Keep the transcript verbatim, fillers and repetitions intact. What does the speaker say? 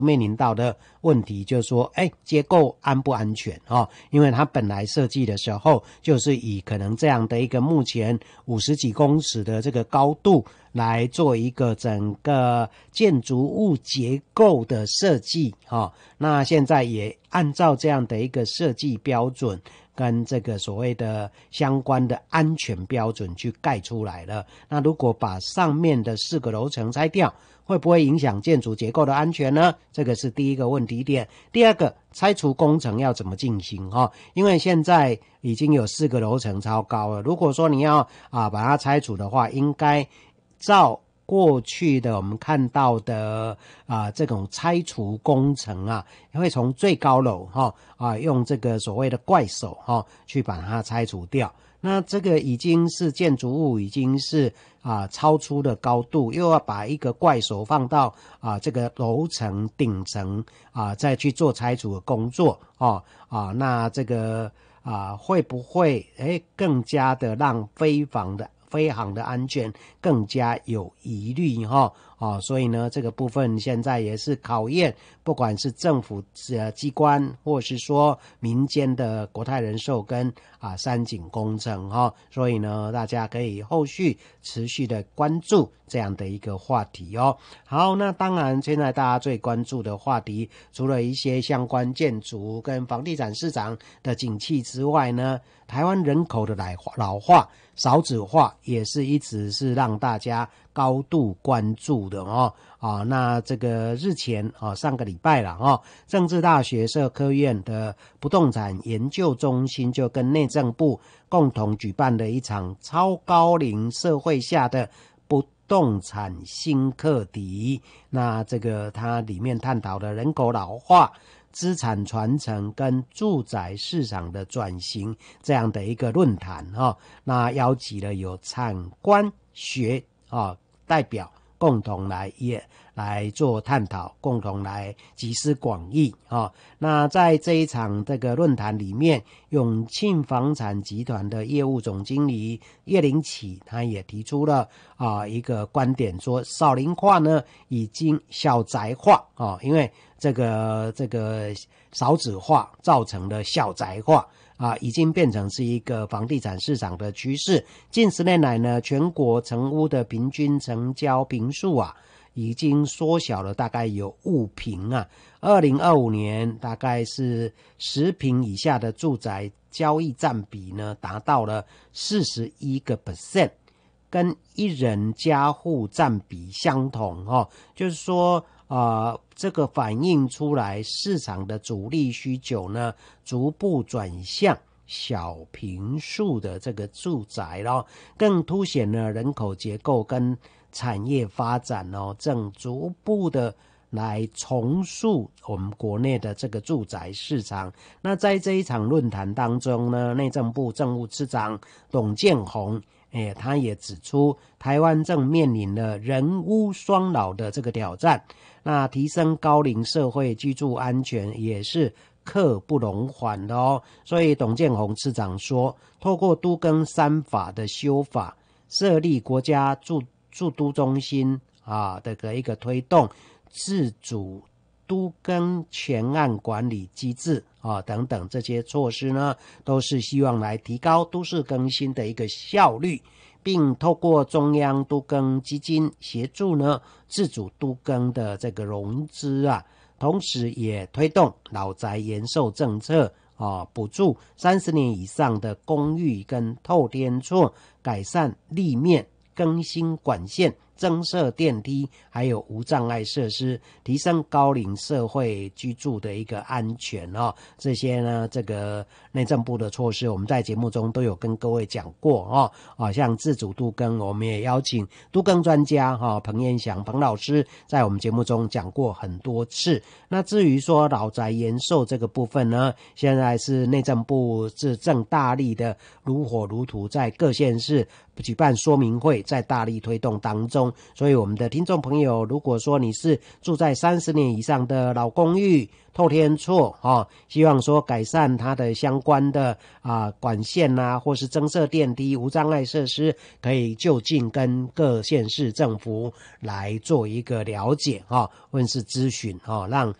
面临到的问题就是说，哎，结构安不安全哦？因为它本来设计的时候就是以可能这样的一个目前五十几公尺的这个高度来做一个整个建筑物结构的设计哦。那现在也按照这样的一个设计标准跟这个所谓的相关的安全标准去盖出来了。那如果把上面的四个楼层拆掉，会不会影响建筑结构的安全呢？这个是第一个问题点。第二个，拆除工程要怎么进行哈？因为现在已经有四个楼层超高了，如果说你要啊把它拆除的话，应该照过去的我们看到的啊这种拆除工程啊，会从最高楼哈啊用这个所谓的怪手哈去把它拆除掉。那这个已经是建筑物已经是啊超出的高度，又要把一个怪手放到啊这个楼层顶层啊再去做拆除的工作哦啊那这个啊会不会诶更加的让飞航的飞航的安全更加有疑虑哈哦，所以呢这个部分现在也是考验不管是政府呃机关或是说民间的国泰人寿跟啊三井工程哈，所以呢大家可以后续持续的关注这样的一个话题哦。好，那当然现在大家最关注的话题，除了一些相关建筑跟房地产市场的景气之外呢，台湾人口的老化少子化也是一直是让大家高度关注的哦。啊，那这个日前啊，上个礼拜了哦，政治大学社科院的不动产研究中心就跟内政部共同举办了一场超高龄社会下的不动产新课题。那这个它里面探讨的人口老化、资产传承跟住宅市场的转型这样的一个论坛哈，那邀集了有产官学啊代表共同来也来做探讨，共同来集思广益啊。那在这一场这个论坛里面，永庆房产集团的业务总经理叶林启他也提出了啊一个观点，说少龄化呢已经小宅化啊，因为这个这个少子化造成的小宅化啊，已经变成是一个房地产市场的趋势。近十年来呢，全国成屋的平均成交坪数啊，已经缩小了大概有五坪啊。二零二五年大概是十坪以下的住宅交易占比呢，达到了四十一个 percent， 跟一人家户占比相同哦。就是说呃，这个反映出来市场的主力需求呢，逐步转向小坪数的这个住宅咯，更凸显了人口结构跟产业发展哦，正逐步的来重塑我们国内的这个住宅市场。那在这一场论坛当中呢，内政部政务次长董建宏诶，他也指出，台湾正面临了人屋双老的这个挑战，那提升高龄社会居住安全也是刻不容缓的哦。所以董建宏次长说，透过都更三法的修法，设立国家住住都中心啊的一个推动自主都更全案管理机制啊等等这些措施呢，都是希望来提高都市更新的一个效率，并透过中央都更基金协助呢自主都更的这个融资啊，同时也推动老宅延寿政策啊，补助三十年以上的公寓跟透天厝，改善立面，更新管线，增设电梯，还有无障碍设施，提升高龄社会居住的一个安全哦。这些呢，这个内政部的措施，我们在节目中都有跟各位讲过哦。啊，像自主都更，我们也邀请都更专家哈、哦、彭彦祥彭老师在我们节目中讲过很多次。那至于说老宅延寿这个部分呢，现在是内政部是正大力的如火如荼在各县市举办说明会，在大力推动当中。 中。所以我们的听众朋友，如果说你是住在三十年以上的老公寓、透天厝哦，希望说改善它的相关的啊、呃、管线啊，或是增设电梯、无障碍设施，可以就近跟各县市政府来做一个了解哈、哦，或是咨询哈、哦，让